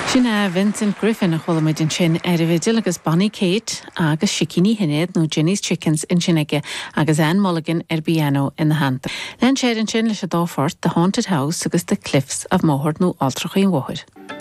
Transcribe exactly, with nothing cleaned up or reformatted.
Sinna Vincent Griffin a cholamid sin ar a bhidil agus Bonnie Kate agus Shikini Hinned nó Jenny's Chickens in Sinige agus Anne Mulligan ar piano in the hand. Len séir an sin leis a dáfort The Haunted House agus The Cliffs of Moher nó Altrach in Wohid.